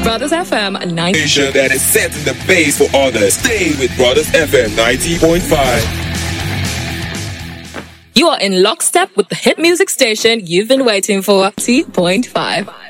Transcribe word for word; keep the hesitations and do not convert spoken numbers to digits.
Brothers F M ninety. Station that is setting the pace for others. Stay with Brothers F M ninety point five. You are in lockstep with the hit music station you've been waiting for. ninety point five.